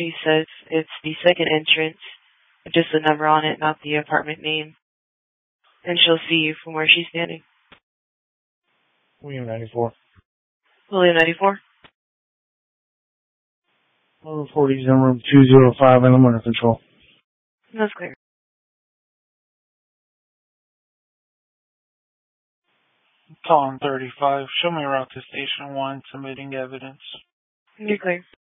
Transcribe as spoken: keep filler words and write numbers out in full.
She says it's the second entrance, just the number on it, not the apartment name. And she'll see you from where she's standing. William ninety-four. William ninety-four. Number forty is in room two oh five, and I'm under control. That's clear. Column thirty-five. Show me route to station one, submitting evidence. You're clear.